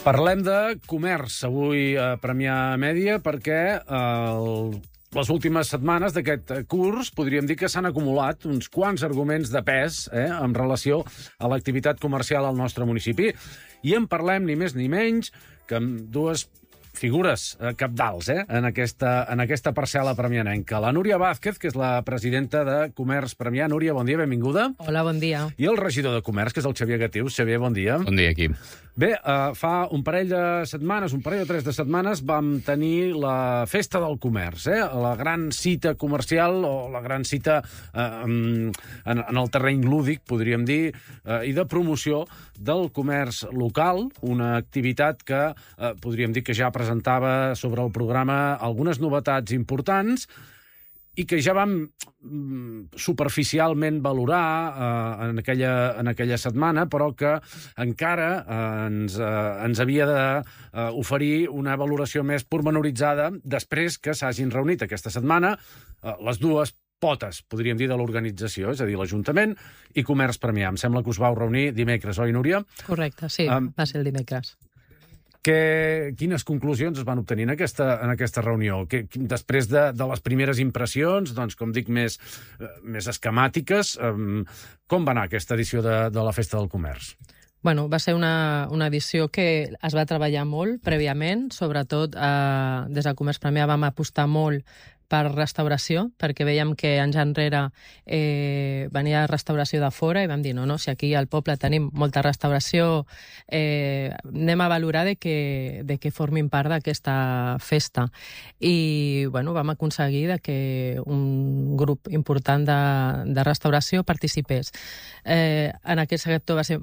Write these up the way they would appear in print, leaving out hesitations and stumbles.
Parlem de comerç avui a Premià Mèdia perquè les últimes setmanes d'aquest curs podríem dir que s'han acumulat uns quants arguments de pes en relació a l'activitat comercial al nostre municipi. I en parlem ni més ni menys que amb dues figures cabdals en aquesta parcel·la premianenca. La Núria Vázquez, que és la presidenta de Comerç Premià. Núria, bon dia, benvinguda. Hola, bon dia. I el regidor de Comerç, que és el Xavier Gatius. Xavier, bon dia. Bon dia, Quim. Bé, fa un parell de setmanes, un parell o tres de setmanes, vam tenir la Festa del Comerç, la gran cita comercial o la gran cita en el terreny lúdic, podríem dir, i de promoció del comerç local, una activitat que podríem dir que ja presentava sobre el programa algunes novetats importants i que ja vam superficialment valorar en aquella setmana, però que encara ens havia d'oferir una valoració més pormenoritzada després que s'hagin reunit aquesta setmana les dues potes, podríem dir, de l'organització, és a dir, l'Ajuntament i Comerç Premià. Em sembla que us vau reunir dimecres, oi, Núria? Correcte, sí, va ser el dimecres. Quines conclusions es van obtenir en aquesta reunió? Després de les primeres impressions, doncs, com dic, més esquemàtiques, com va anar aquesta edició de la Festa del Comerç? Bueno, va ser una edició que es va treballar molt prèviament, sobretot des del Comerç Premià vam apostar molt per restauració, perquè veiem que anys enrere venia restauració de fora i vam dir, no, si aquí al poble tenim molta restauració, anem a valorar de que formin part d'aquesta festa. I bueno, vam aconseguir que un grup important de restauració participés. En aquest sector va ser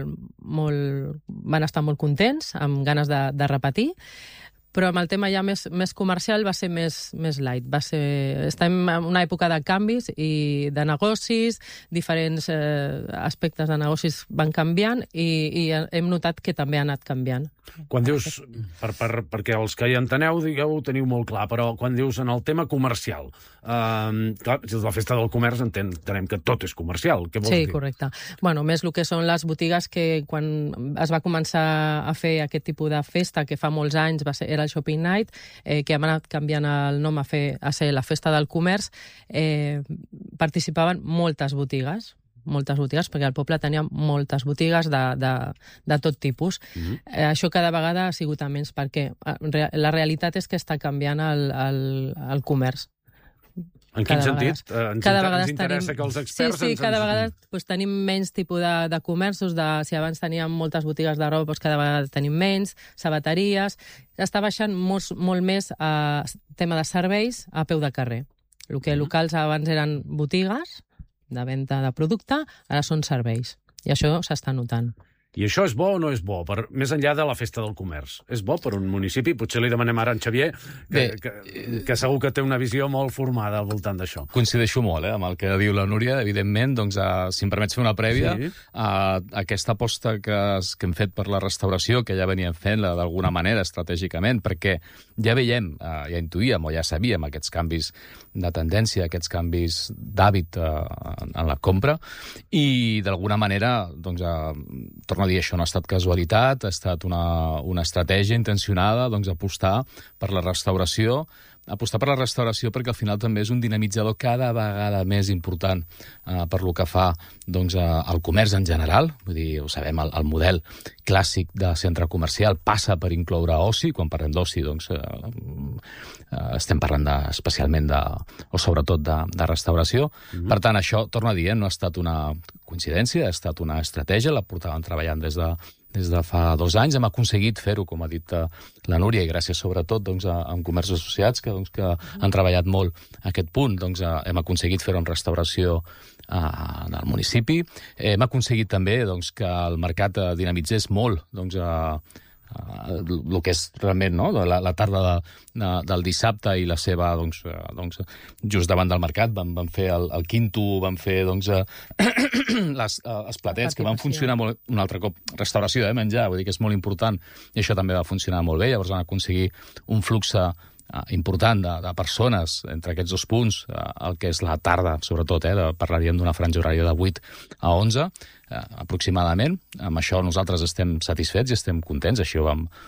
van estar molt contents, amb ganes de repetir, però amb el tema ja més comercial va ser més light. Estem en una època de canvis i de negocis, diferents aspectes de negocis van canviant i hem notat que també ha anat canviant. Quan dius, perquè els que hi enteneu, digueu, ho teniu molt clar, però quan dius en el tema comercial, clar, si és la Festa del Comerç entenem que tot és comercial. Què vols dir? Sí, correcte. Bueno, més el que són les botigues que quan es va començar a fer aquest tipus de festa, que fa molts anys era el Shopping Night, que hem anat canviant el nom a ser la Festa del Comerç, participaven moltes botigues, perquè el poble tenia moltes botigues de tot tipus. Això cada vegada ha sigut a menys, perquè la realitat és que està canviant el comerç. En quin sentit? Ens interessa que els experts... Sí, cada vegada tenim menys tipus de comerços. Si abans teníem moltes botigues de roba, cada vegada tenim menys, sabateries. Està baixant molt més tema de serveis a peu de carrer. El que locals abans eren botigues de venda de producte, ara són serveis. I això s'està notant. I això és bo o no és bo, més enllà de la Festa del Comerç? És bo per un municipi? Potser li demanem ara a en Xavier, que segur que té una visió molt formada al voltant d'això. Coincideixo molt amb el que diu la Núria. Evidentment, doncs, si em permets fer una prèvia, aquesta aposta que hem fet per la restauració, que ja veníem fent d'alguna manera estratègicament, perquè ja veiem, ja intuïem o ja sabíem aquests canvis de tendència, aquests canvis d'hàbit en la compra, i d'alguna manera, doncs, torno a dir, això no ha estat casualitat, ha estat una estratègia intencionada, doncs, apostar per la restauració perquè al final també és un dinamitzador cada vegada més important per lo que fa doncs, al comerç en general. Vull dir, ho sabem, el model clàssic de centre comercial passa per incloure oci. Quan parlem d'oci, doncs, estem parlant especialment o sobretot de restauració. Per tant, això, torno a dir, no ha estat una coincidència, ha estat una estratègia, la portàvem treballant des de fa 2 anys. Hem aconseguit fer-ho, com ha dit la Núria, i gràcies sobretot amb comerços associats que han treballat molt aquest punt. Doncs, hem aconseguit fer-ho amb restauració del municipi. Hem aconseguit també que el mercat dinamitzés molt el que és realment la tarda del dissabte i la seva, just davant del mercat, vam fer el quinto, vam fer els platets, que van funcionar molt, un altre cop, restauració de menjar, vull dir que és molt important, i això també va funcionar molt bé. Llavors van aconseguir un flux important de persones entre aquests dos punts, el que és la tarda, sobretot, parlaríem d'una franja horària de 8 a 11, aproximadament. Amb això nosaltres estem satisfets i estem contents, així ho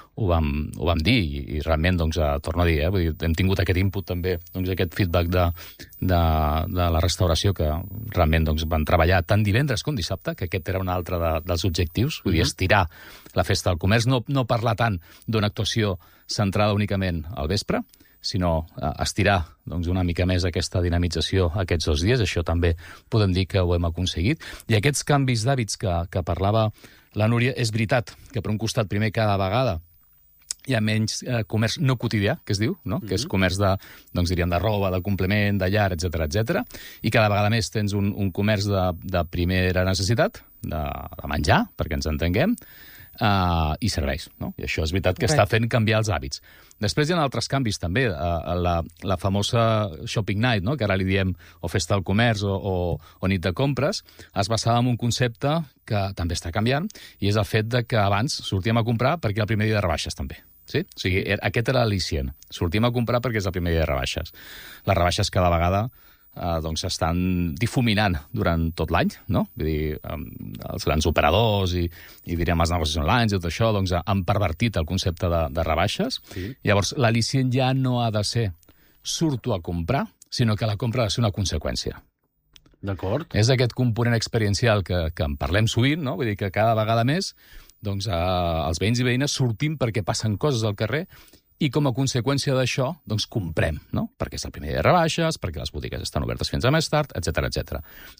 vam dir, i realment, doncs, torno a dir, vull dir, hem tingut aquest input també, doncs, aquest feedback de la restauració, que realment, doncs, van treballar tant divendres com dissabte, que aquest era un altre dels objectius, vull dir, estirar la festa del comerç, no parlar tant d'una actuació centrada únicament al vespre, sinó estirar, doncs, una mica més aquesta dinamització aquests 2 dies. Això també podem dir que ho hem aconseguit. I aquests canvis d'hàbits que parlava la Núria, és veritat que per un costat, primer, cada vegada hi ha menys comerç no quotidià, que es diu, no? Que és comerç doncs, diríem, de roba, de complement, de llar, etc. I cada vegada més tens un comerç de primera necessitat, de menjar, perquè ens entenguem, i serveis, no? I això és veritat que està fent canviar els hàbits. Després hi ha altres canvis també. La famosa shopping night, no? Que ara li diem o festa del comerç o nit de compres, es basava en un concepte que també està canviant, i és el fet de que abans sortíem a comprar perquè era el primer dia de rebaixes també. Sí? O sigui, aquest era l'al·licient. Sortim a comprar perquè és el primer dia de rebaixes. Les rebaixes cada vegada doncs estan difuminant durant tot l'any, no? Vull dir, els grans operadors i diríem els negocis online i tot això, doncs han pervertit el concepte de rebaixes. Sí. Llavors, l'al·licient ja no ha de ser surto a comprar, sinó que la compra ha de ser una conseqüència. D'acord. És aquest component experiencial que en parlem sovint, no? Vull dir que cada vegada més doncs, els veïns i veïnes sortim perquè passen coses al carrer i com a conseqüència d'això, doncs comprem, no? Perquè és el primer dia de rebaixes, perquè les botigues estan obertes fins a més tard, etc.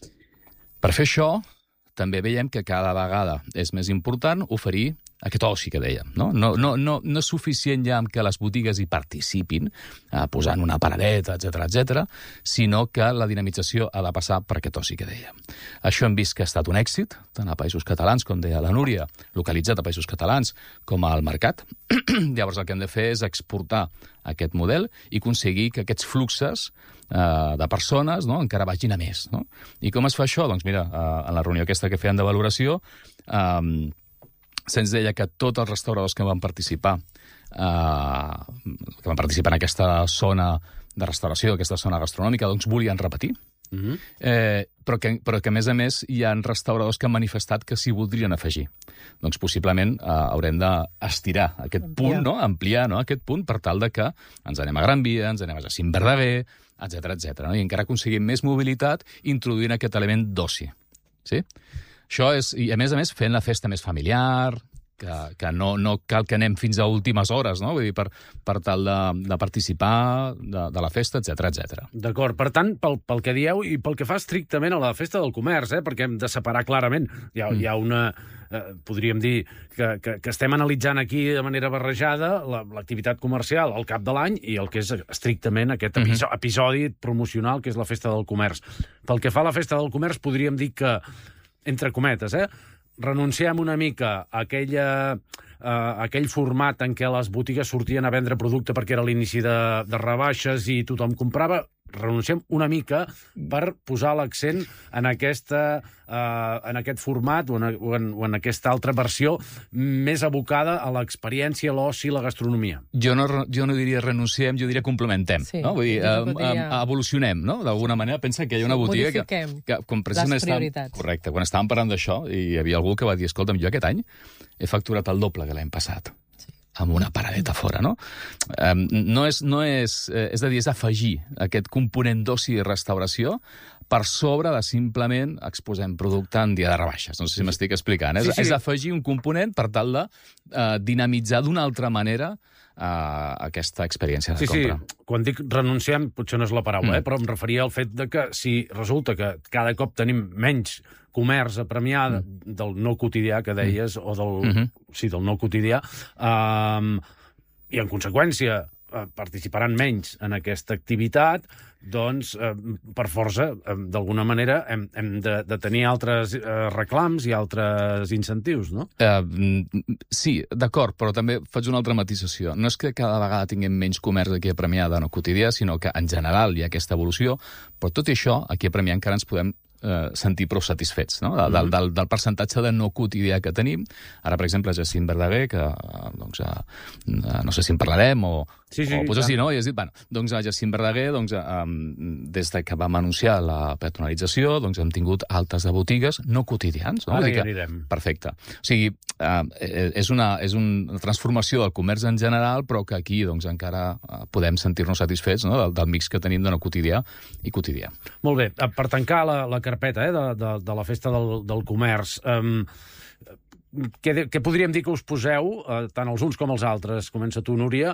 Per fer això, també veiem que cada vegada és més important oferir aquest oci que dèiem, no? No és suficient ja que les botigues hi participin, posant una paradeta, etc., sinó que la dinamització ha de passar per aquest oci que dèiem. Això hem vist que ha estat un èxit, tant a Països Catalans, com deia la Núria, localitzat a Països Catalans, com al mercat. Llavors el que hem de fer és exportar aquest model i aconseguir que aquests fluxes de persones, no, encara vagin a més, no? I com es fa això? Doncs mira, en la reunió aquesta que feien de valoració, se'ns deia que tots els restauradors que van participar en aquesta zona de restauració, aquesta zona gastronòmica, doncs volien repetir. Però que, a més, hi ha restauradors que han manifestat que s'hi voldrien afegir. Doncs possiblement haurem d'estirar aquest punt, no? Ampliar, no? Aquest punt per tal de que ens anem a Gran Via, ens anem a Jacint Verdaguer, etc. No? I encara aconseguim més mobilitat introduint aquest element d'oci. Sí? Això és, i a més, fent la festa més familiar, que no cal que anem fins a últimes hores, no? Vull dir, per tal de participar de la festa, etc. D'acord. Per tant, pel que dieu i pel que fa estrictament a la festa del comerç, perquè hem de separar clarament, hi ha una... podríem dir que estem analitzant aquí de manera barrejada l'activitat comercial al cap de l'any i el que és estrictament aquest episodi promocional que és la festa del comerç. Pel que fa a la festa del comerç, podríem dir que, entre cometes, renunciem una mica a aquell format en què les botigues sortien a vendre producte perquè era l'inici de rebaixes i tothom comprava. Renunciem una mica per posar l'accent en aquest format o en aquesta altra versió més abocada a l'experiència, l'oci i la gastronomia. Jo no diria renunciem, jo diria complementem. Sí, no? Vull dir, evolucionem, no? D'alguna manera. Pensa que hi ha una botiga que les prioritats. Correcte. Quan estàvem parlant d'això, i hi havia algú que va dir, escolta'm, jo aquest any he facturat el doble que l'any passat. Amb una paradeta fora, no? És a dir, és afegir aquest component d'oci i restauració per sobre de simplement exposem producte en dia de rebaixes. No sé si m'estic explicant. És afegir un component per tal de dinamitzar d'una altra manera aquesta experiència de compra. Sí, quan dic renunciem, potser no és la paraula, però em referia al fet de que si resulta que cada cop tenim menys comerç a premiar del no quotidià que deies, o del no quotidià, i en conseqüència participaran menys en aquesta activitat, doncs, per força, d'alguna manera, hem de tenir altres reclams i altres incentius, no? Sí, d'acord, però també faig una altra matisació. No és que cada vegada tinguem menys comerç aquí a Premià de no quotidià, sinó que en general hi ha aquesta evolució, però tot i això, aquí a Premià encara ens podem sentir prou satisfets, no? Del percentatge de no quotidià que tenim. Ara, per exemple, Jacint Verdaguer, que no sé si en parlarem, o Sí, o potser sí, no? I has dit, bueno, doncs a Jacint Verdaguer, doncs, des que vam anunciar la peatonalització, doncs hem tingut altes de botigues no quotidians. No? Ara hi anirem. Perfecte. O sigui, és una transformació del comerç en general, però que aquí doncs, encara podem sentir-nos satisfets, no? del mix que tenim de no quotidià i quotidià. Molt bé, per tancar la carpeta de la festa del comerç, què podríem dir que us poseu, tant els uns com els altres, comença tu, Núria,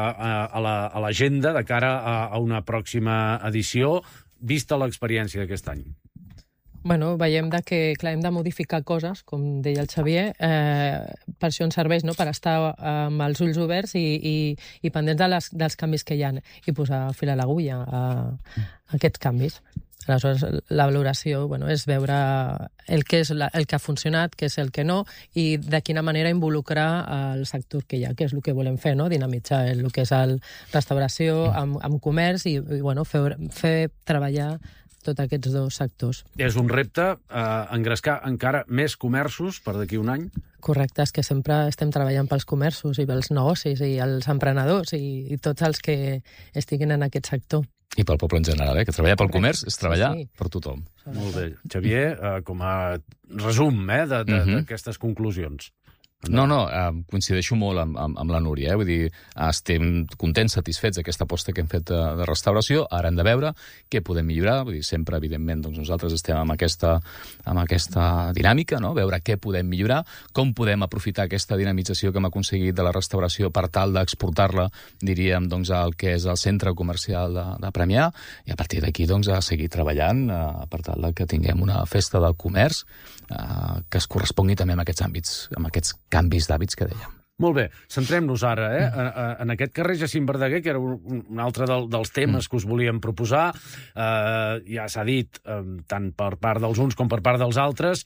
a l'agenda de cara a una pròxima edició, vista l'experiència d'aquest any? Bueno, veiem que, clar, hem de modificar coses, com deia el Xavier, per això ens serveix, no?, per estar amb els ulls oberts i pendents dels canvis que hi ha i posar fil a l'agulla a aquests canvis. Aleshores, la valoració és veure el que ha funcionat, què és el que no, i de quina manera involucrar el sector que hi ha, que és el que volem fer, no? Dinamitzar el que és la restauració amb comerç i fer treballar tots aquests dos sectors. És un repte engrescar encara més comerços per d'aquí un any? Correcte, és que sempre estem treballant pels comerços i pels negocis i els emprenedors i tots els que estiguin en aquest sector. I pel poble en general, que treballar pel comerç és treballar per tothom. Molt bé. Xavier, com a resum d'aquestes conclusions. No, coincideixo molt amb la Núria. Vull dir, estem contents, satisfets d'aquesta aposta que hem fet de restauració. Ara hem de veure què podem millorar. Vull dir, sempre, evidentment, doncs nosaltres estem amb aquesta dinàmica, no? Veure què podem millorar, com podem aprofitar aquesta dinamització que hem aconseguit de la restauració per tal d'exportar-la, diríem, doncs, al que és el centre comercial de Premià, i a partir d'aquí, doncs, a seguir treballant per tal que tinguem una festa del comerç que es correspongui també amb aquests àmbits, amb aquests canvis d'hàbits que dèiem. Molt bé, centrem-nos ara en aquest carrer Jacint Verdaguer, que era un altre dels temes que us volíem proposar. Ja s'ha dit, tant per part dels uns com per part dels altres,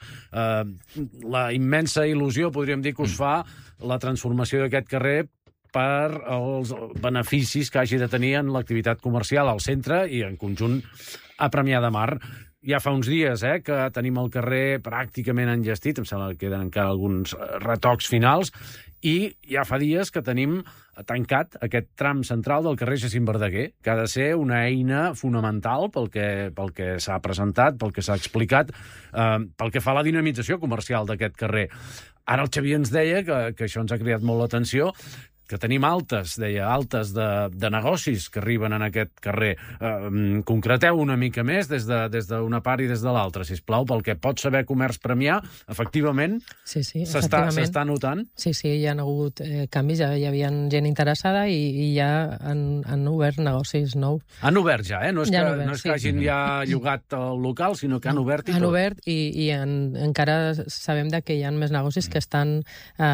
la immensa il·lusió, podríem dir, que us fa la transformació d'aquest carrer per els beneficis que hagi de tenir en l'activitat comercial al centre i en conjunt a Premià de Mar. Ja fa uns dies que tenim el carrer pràcticament enllestit, em sembla que queden encara alguns retocs finals, i ja fa dies que tenim tancat aquest tram central del carrer Jacint Verdaguer, que ha de ser una eina fonamental pel que s'ha presentat, pel que s'ha explicat, pel que fa a la dinamització comercial d'aquest carrer. Ara el Xavier ens deia que això ens ha cridat molt l'atenció, que tenim altes de negocis que arriben en aquest carrer. Concreteu una mica més des d'una part i des de l'altra, sisplau, pel que pot saber Comerç Premià, efectivament, s'està notant? Sí, hi ha hagut canvis, ja hi havia gent interessada i ja han obert negocis nous. Han obert ja, no és que hagin ja llogat el local, sinó que han obert i tot. Han obert i encara sabem que hi ha més negocis que estan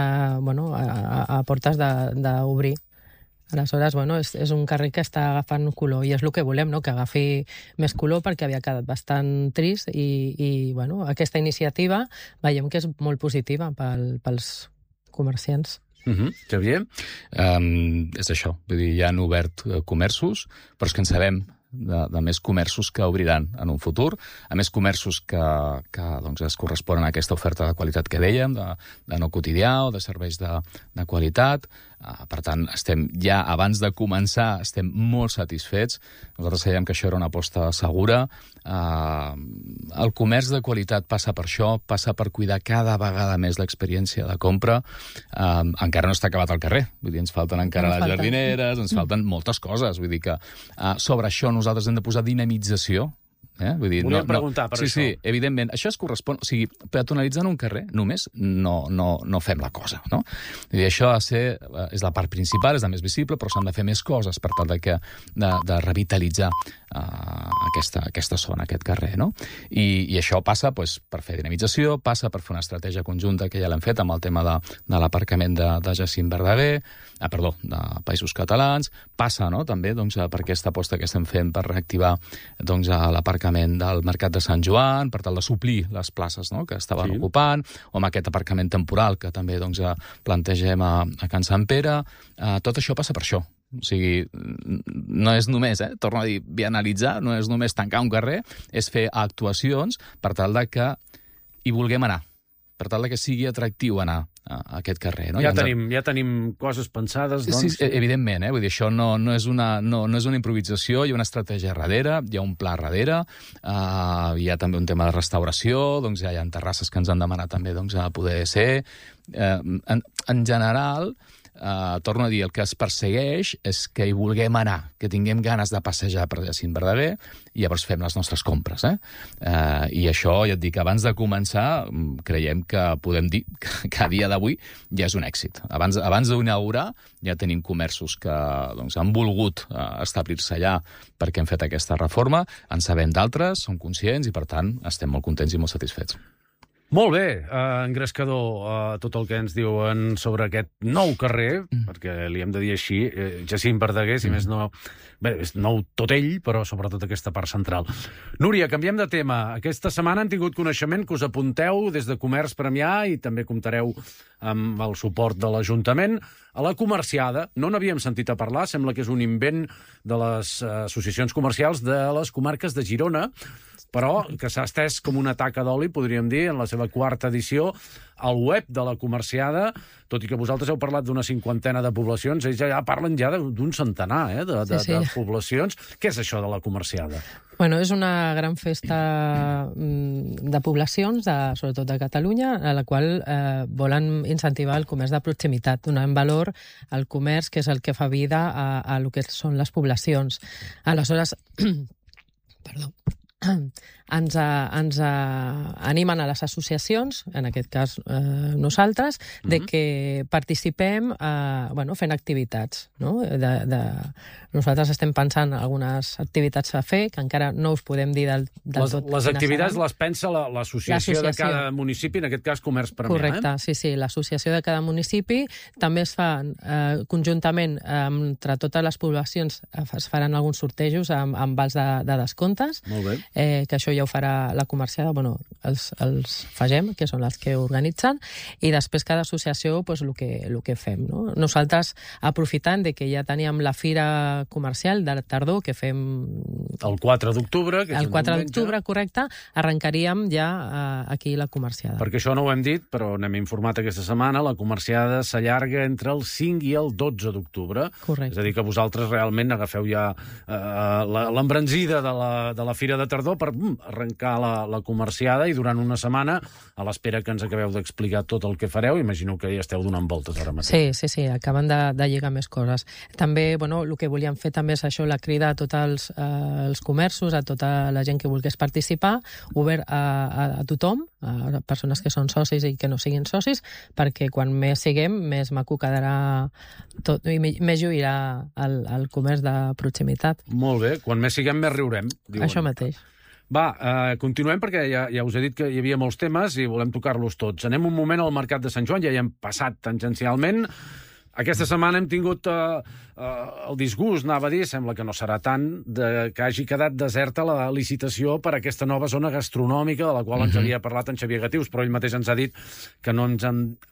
a portes d'obrir. Aleshores, és un carrer que està agafant color i és el que volem, no? Que agafi més color perquè havia quedat bastant trist i aquesta iniciativa veiem que és molt positiva pels comerciants. Xavier? És això, vull dir, ja han obert comerços, però és que en sabem de més comerços que obriran en un futur, a més comerços que es corresponen a aquesta oferta de qualitat que dèiem, de no quotidià o de serveis de qualitat. Per tant, abans de començar, estem molt satisfets. Nosaltres sabíem que això era una aposta segura. El comerç de qualitat passa per això, passa per cuidar cada vegada més l'experiència de compra. Encara no està acabat el carrer. Vull dir, ens falten encara les jardineres, ens falten moltes coses. Vull dir que sobre això nosaltres hem de posar dinamització. Vull dir, volíem preguntar per això. Sí, evidentment. Això es correspon... O sigui, peatonalitzant un carrer només no fem la cosa, no? Vull dir, això és la part principal, és la més visible, però s'han de fer més coses per tal de revitalitzar aquesta zona, aquest carrer, no? I això passa per fer dinamització, passa per fer una estratègia conjunta que ja l'hem fet amb el tema de l'aparcament de Jacint Verdaguer, de Països Catalans, passa també per aquesta aposta que estem fent per reactivar l'aparcament del Mercat de Sant Joan, per tal de suplir les places que estaven ocupant, o amb aquest aparcament temporal que també plantegem a Can Sant Pere. Tot això passa per això. O sigui, no és només, torno a dir, bianalitzar, no és només tancar un carrer, és fer actuacions per tal que hi vulguem anar, per tal que sigui atractiu anar aquest carrer. No? Ja tenim coses pensades, doncs. Sí, evidentment, vull dir, això no és una improvisació, hi ha una estratègia darrere, hi ha un pla darrere, hi ha també un tema de restauració, doncs ja hi ha terrasses que ens han demanat també a poder ser. En general, torno a dir, el que es persegueix és que hi vulguem anar, que tinguem ganes de passejar per Jacint Verdaguer i llavors fem les nostres compres. I això, ja et dic, abans de començar, creiem que podem dir que a dia d'avui ja és un èxit. Abans d'inaugurar ja tenim comerços que han volgut establir-se allà perquè hem fet aquesta reforma, en sabem d'altres, som conscients i, per tant, estem molt contents i molt satisfets. Molt bé, engrescador tot el que ens diuen sobre aquest nou carrer, perquè li hem de dir així, Jacint Verdaguer, si més no... Bé, és nou tot ell, però sobretot aquesta part central. Núria, canviem de tema. Aquesta setmana hem tingut coneixement que us apunteu des de Comerç Premià i també comptareu amb el suport de l'Ajuntament a la comerciada. No n'havíem sentit a parlar, sembla que és un invent de les associacions comercials de les comarques de Girona, però que s'ha estès com una taca d'oli, podríem dir, en la seva 4ª edició, al web de la comerciada, tot i que vosaltres heu parlat d'una 50ena de poblacions, ells ja parlen d'un centenar de poblacions. Què és això de la comerciada? Bueno, és una gran festa de poblacions, sobretot de Catalunya, a la qual volen incentivar el comerç de proximitat, donant valor al comerç, que és el que fa vida a el que són les poblacions. Aleshores, perdó, ens animen a les associacions, en aquest cas nosaltres, de que participem fent activitats. No? Nosaltres estem pensant en algunes activitats a fer, que encara no us podem dir del tot. Les activitats les pensa l'associació de cada municipi, en aquest cas Comerç Premià. Correcte, sí, l'associació de cada municipi. També es fa conjuntament entre totes les poblacions, es faran alguns sortejos amb vals de descomptes. Molt bé. Que això ja ho farà la comerciada, els FAGEM, que són els que organitzen, i després cada associació el que fem. No? Nosaltres, aprofitant que ja teníem la fira comercial de tardor, que fem... El 4 d'octubre, que és el 4 d'octubre, correcte, arrencaríem ja aquí la comerciada. Perquè això no ho hem dit, però n'hem informat aquesta setmana, la comerciada s'allarga entre el 5 i el 12 d'octubre. Correcte. És a dir, que vosaltres realment agafeu ja l'embranzida de la fira de tardor per arrencar la comerciada i durant una setmana, a l'espera que ens acabeu d'explicar tot el que fareu, imagino que ja esteu donant voltes ara mateix. Sí, acaben de lligar més coses. També, el que volíem fer també és això, la crida a tots els comerços, a tota la gent que volgués participar, obert a tothom, a persones que són socis i que no siguin socis, perquè quan més siguem, més maco quedarà tot, i més lluirà el comerç de proximitat. Molt bé, quan més siguem, més riurem, diuen. Això mateix. Va, continuem perquè ja us he dit que hi havia molts temes i volem tocar-los tots. Anem un moment al Mercat de Sant Joan, ja hi hem passat tangencialment. Aquesta setmana hem tingut el disgust, anava a dir, sembla que no serà tant, que hagi quedat deserta la licitació per a aquesta nova zona gastronòmica de la qual ens havia parlat en Xavier Gatius, però ell mateix ens ha dit que no ens